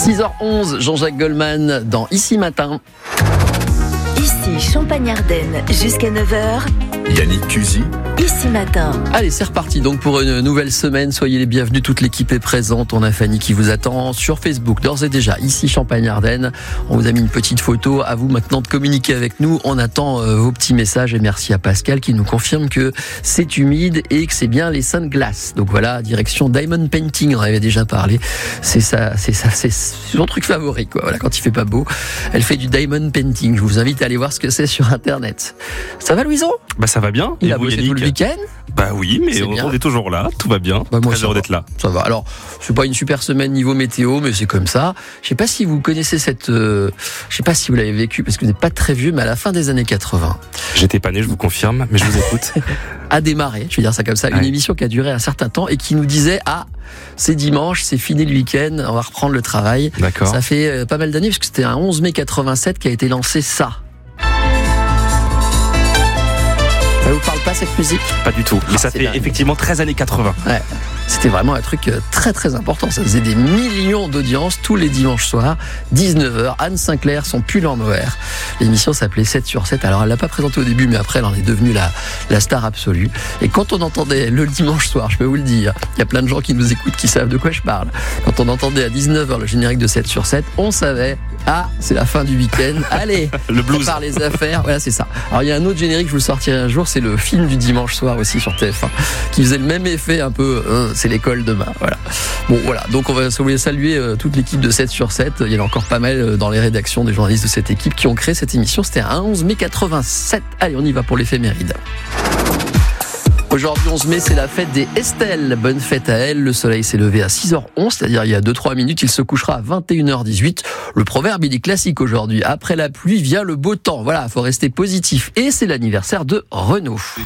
6h11, Jean-Jacques Goldman dans Ici Matin. Ici Champagne-Ardenne jusqu'à 9h. Yannick Cusy. Ici Matin. Allez, c'est reparti donc pour une nouvelle semaine. Soyez les bienvenus, toute l'équipe est présente. On a Fanny qui vous attend sur Facebook, d'ores et déjà. Ici Champagne-Ardenne. On vous a mis une petite photo. À vous maintenant de communiquer avec nous. On attend vos petits messages et merci à Pascal qui nous confirme que c'est humide et que c'est bien les Saintes Glaces. Donc voilà, direction Diamond Painting. On en avait déjà parlé. C'est son truc favori, quoi. Voilà, quand il fait pas beau, elle fait du Diamond Painting. Je vous invite à aller voir ce que c'est sur Internet. Ça va, Louison? Bah ça va bien. Il et a vous, bossé Yannick? tout le week-end? Bah oui, mais on est toujours là, tout va bien. Bah moi, Très heureux d'être là. Ça va. Alors, c'est pas une super semaine niveau météo, mais c'est comme ça. Je sais pas si vous connaissez je sais pas si vous l'avez vécu, parce que vous n'êtes pas très vieux, mais à la fin des années 80. J'étais pas né, je vous confirme, mais je vous écoute. A démarré, je vais dire ça comme ça, une émission qui a duré un certain temps et qui nous disait, c'est dimanche, c'est fini le week-end, on va reprendre le travail. D'accord. Ça fait pas mal d'années, parce que c'était un 11 mai 87 qui a été lancé ça. Ça vous parle pas cette musique? Pas du tout. Mais ça fait effectivement 13 années 80. Ouais. C'était vraiment un truc très très important. Ça faisait des millions d'audiences tous les dimanches soirs, 19h. Anne Sinclair, son pull en mohair. L'émission s'appelait 7 sur 7. Alors elle l'a pas présentée au début, mais après elle en est devenue la star absolue. Et quand on entendait le dimanche soir, je peux vous le dire, il y a plein de gens qui nous écoutent qui savent de quoi je parle. Quand on entendait à 19h le générique de 7 sur 7, on savait, c'est la fin du week-end. Allez, le blues. Prépare les affaires. Voilà, c'est ça. Alors il y a un autre générique, je vous le sortirai un jour, c'est le film du dimanche soir aussi sur TF1, qui faisait le même effet un peu, c'est l'école demain. Voilà. Bon, voilà. Donc on va saluer toute l'équipe de 7 sur 7. Il y en a encore pas mal dans les rédactions des journalistes de cette équipe qui ont créé cette émission. C'était un 11 mai 87. Allez, on y va pour l'éphéméride. Aujourd'hui 11 mai, c'est la fête des Estelle. Bonne fête à elle. Le soleil s'est levé à 6h11, c'est-à-dire il y a 2-3 minutes. Il se couchera à 21h18. Le proverbe, il est classique aujourd'hui. Après la pluie vient le beau temps. Voilà, faut rester positif. Et c'est l'anniversaire de Renaud.